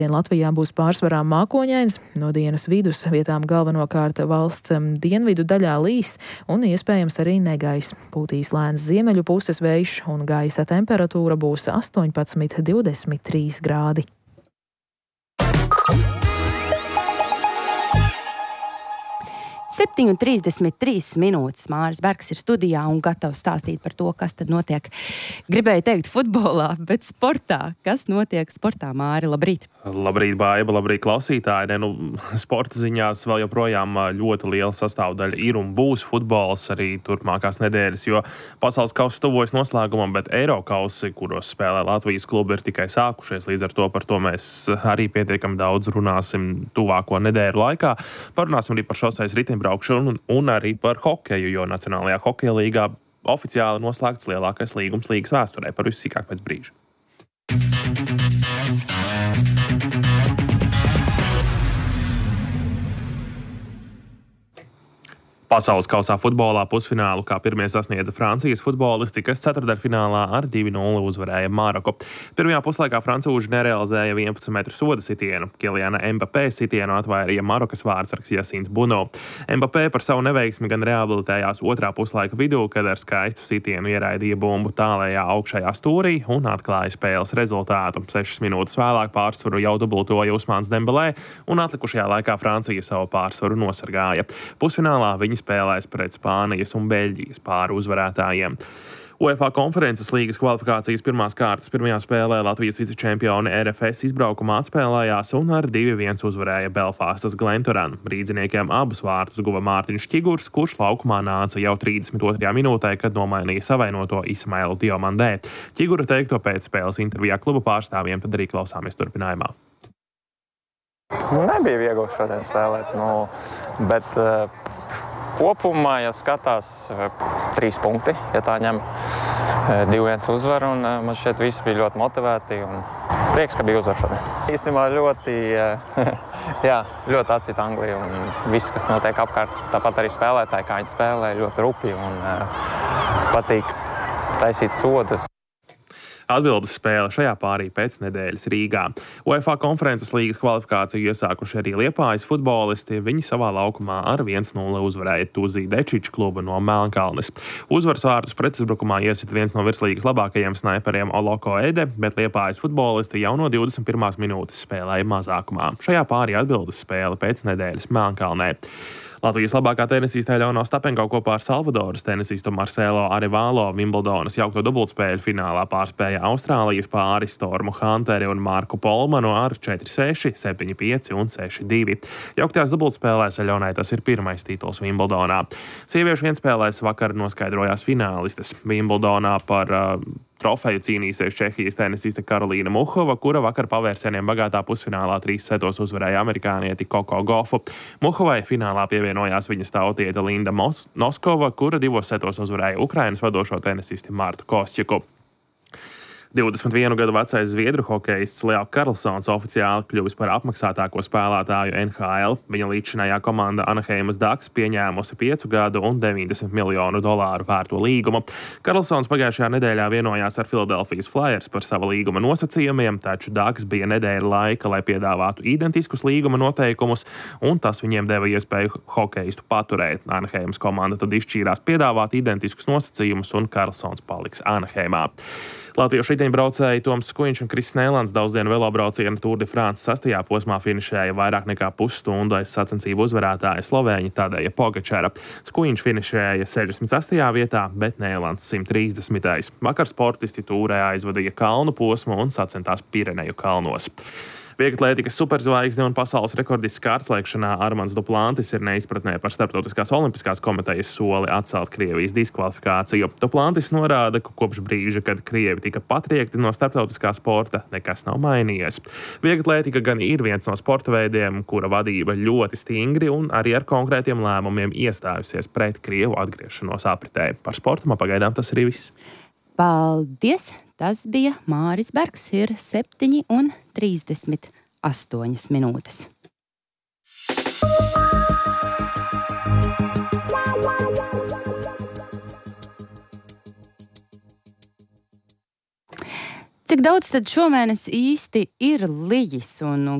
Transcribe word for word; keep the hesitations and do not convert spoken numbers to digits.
Latvijā būs pārsvarā mākoņains, no dienas vidus vietām galvenokārt valsts dienvidu daļā līs un iespējams arī negaiss. Pūtīs lēns ziemeļu puses vējš un gaisa temperatūra būs astoņpadsmit līdz divdesmit trīs grādi. septiņi trīsdesmit trīs minūtes Māris Bergs ir studijā un gatavs stāstīt par to, kas tad notiek. Gribēju teikt futbolā, bet sportā. Kas notiek sportā, Māri? Labrīt! Labrīt, Baiba, labrīt, klausītāji. Ne, nu, sporta ziņās vēl joprojām ļoti liela sastāvdaļa ir un būs futbols arī turpmākās nedēļas, jo pasaules kausa tuvojas noslēgumam, bet Eirokausi, kuros spēlē Latvijas klubi, ir tikai sākušies. Līdz ar to par to mēs arī pietiekami daudz runāsim tuvāko nedēļu laikā. Parunāsim arī par šoseis riteņbraukšanu un, un arī par hokeju, jo Nacionālajā hokeja līgā oficiāli noslēgts lielākais līgums līgas vēsturē. Par visu sīkāk pēc brīža. Pasaules kausā futbolā pusfinālu kā pirmie sasniedza Francijas futbolisti, kas ceturtdaļfinālā ar divi nulle uzvarēja Maroku. Pirmajā puslaikā francūži nerealizēja vienpadsmit metru soda sitienu. Kiliana Mbappé sitienu atvairīja Marokas vārdsargs Jasins Buno. Mbappé par savu neveiksmi gan rehabilitējās otrā puslaika vidū, kad ar skaistu sitienu ieraidīja bumbu tālējā augšējā stūrī un atklāja spēles rezultātu. Sešas minūtes vēlāk pārsvaru jau dubultoja Usmans Dembelē un atlikušajā laikā Francija savu pārsvaru nosargāja. Pusfinālā viņi spēlēs pret Spānijas un Beļģijas pāru uzvarētājiem. UEFA konferences līgas kvalifikācijas pirmās kārtas pirmajā spēlē Latvijas vicečempioni R F S izbraukumā atspēlējās un ar divi viens uzvarēja Belfastas Glentoran. Rīdziniekiem abus vārtus guva Mārtiņš Čigurs, kurš laukumā nāca jau trīsdesmit otrajā minūtē, kad nomainīja savainoto Ismailu Diomandē. Čigura teikto pēc spēles intervijā kluba pārstāvjiem, tad arī klausāmies turpinājumā. Nebija viegli šodien spēlēt, nu, bet uh, kopumā, ja skatās, uh, trīs punkti, ja tā ņem uh, divi viens uzvaru, un uh, man šķiet visi bija ļoti motivēti, un prieks, ka bija uzvar šodien. Īstenībā ļoti, uh, jā, ļoti atcita Anglija, un viss, kas notiek apkārt, tāpat arī spēlētāji, kā viņi spēlē, ļoti rupi, un uh, patīk taisīt sodus. Atbildes spēle šajā pārī pēc nedēļas Rīgā. UEFA konferences līgas kvalifikāciju iesākuši arī Liepājas futbolisti. Viņi savā laukumā ar viens nulle uzvarēja Tuzī Dečiču klubu no Melnkalnes. Uzvaras vārtus pretuzbrukumā iesit viens no virslīgas labākajiem snaiperiem Oloko Ede, bet Liepājas futbolisti jau no divdesmit pirmās minūtes spēlēja mazākumā. Šajā pārī atbildes spēle pēc nedēļas Melnkalnē. Latvijas labākā tenisiste Ļona Ostapenko kopā ar Salvadoras tenisistu Marcelo Arevalo Vimbledonas jaukto dubultspēļu finālā pārspēja Austrālijas pāri Stormu Hunteri un Marku Polmanu ar četri seši, septiņi pieci un seši divi. Jauktajās dubultspēlēs Ļonai tas ir pirmais tituls Vimbledonā. Sieviešu vienspēlēs vakar noskaidrojās finālistes. Vimbledonā par uh, trofeju cīnīsies Čehijas tenisiste Karolīna Muhova, kura vakar pavērsieniem bagātā pusfinālā trīs setos uzvarēja amerikānieti Koko Gofu. Muhovai finālā pievienojās viņas tautiete Linda Mos- Noskova, kura divos setos uzvarēja Ukrainas vadošo tenisisti Martu Kostjuku. divdesmit vienu gadu vecais zviedru hokejists Leo Karlsons oficiāli kļuvis par apmaksātāko spēlētāju N H L. Viņa līdzinājā komanda Anaheimas Ducks pieņēmusi piecu gadu un deviņdesmit miljonu dolāru vērto līgumu. Karlsons pagājušajā nedēļā vienojās ar Philadelphia Flyers par sava līguma nosacījumiem, taču Ducks bija nedēļa laika, lai piedāvātu identiskus līguma noteikumus, un tas viņiem deva iespēju hokejistu paturēt. Anaheimas komanda tad izšķīrās piedāvāt identiskus nosacījumus, un Karlsons paliks Anaheimā. Latviešu riteņbraucēji Toms Skuiņš un Kriss Nēlands daudzdienu velobrauciena Tour de France sastajā posmā finišēja vairāk nekā pusstundu aiz sacensību uzvarētāja Slovēņa Tadeja Pogačara. Skuiņš finišēja sešdesmit sastajā vietā, bet Nēlands simt trīsdesmitais. Vakar sportisti Tūrē aizvadīja kalnu posmu un sacentās Pireneju kalnos. Vieglatlētikas superzvaigzne un pasaules rekordists kārtslēkšanā Armands Duplantis ir neizpratnē par Starptautiskās olimpiskās komitejas soli atcelt Krievijas diskvalifikāciju. Duplantis norāda, ka kopš brīža, kad Krievi tika patriekti no starptautiskā sporta, nekas nav mainījies. Vieglatlētika gan ir viens no sporta veidiem, kura vadība ļoti stingri un arī ar konkrētiem lēmumiem iestājusies pret Krievu atgriešanos apritē. Par sportu pagaidām tas arī viss. Paldies! Tas bija Māris Bergs, ir septiņi un trīsdesmit astoņas minūtes. Cik daudz tad šomēnes īsti ir lijis un